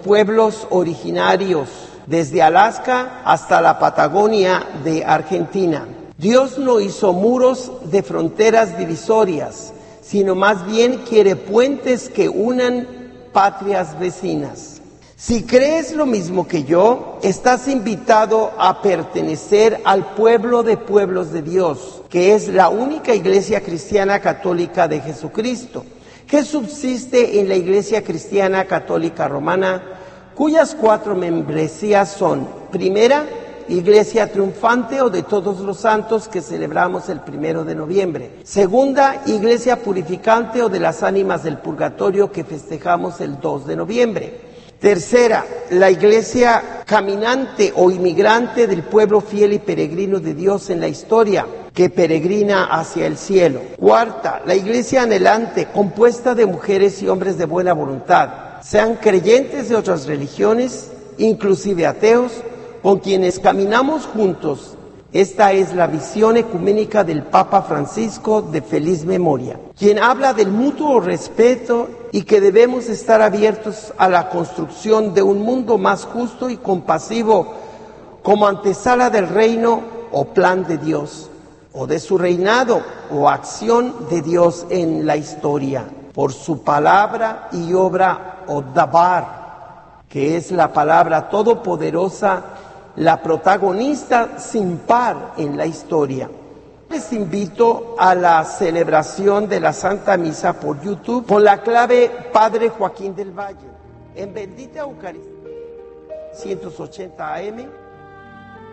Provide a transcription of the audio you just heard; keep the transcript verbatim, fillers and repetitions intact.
pueblos originarios, desde Alaska hasta la Patagonia de Argentina. Dios no hizo muros de fronteras divisorias, sino más bien quiere puentes que unan patrias vecinas. Si crees lo mismo que yo, estás invitado a pertenecer al pueblo de pueblos de Dios, que es la única iglesia cristiana católica de Jesucristo, que subsiste en la Iglesia Cristiana Católica Romana, cuyas cuatro membresías son: primera, Iglesia Triunfante o de Todos los Santos, que celebramos el primero de noviembre. Segunda, Iglesia Purificante o de las Ánimas del Purgatorio, que festejamos el dos de noviembre. Tercera, la Iglesia Caminante o Inmigrante del pueblo fiel y peregrino de Dios en la historia, que peregrina hacia el cielo. Cuarta, la Iglesia Anhelante, compuesta de mujeres y hombres de buena voluntad, sean creyentes de otras religiones, inclusive ateos, con quienes caminamos juntos. Esta es la visión ecuménica del Papa Francisco, de feliz memoria, quien habla del mutuo respeto y que debemos estar abiertos a la construcción de un mundo más justo y compasivo como antesala del reino o plan de Dios, o de su reinado o acción de Dios en la historia, por su palabra y obra o dabar, que es la palabra todopoderosa, la protagonista sin par en la historia. Les invito a la celebración de la Santa Misa por YouTube con la clave Padre Joaquín del Valle, en Bendita Eucaristía, ciento ochenta A M,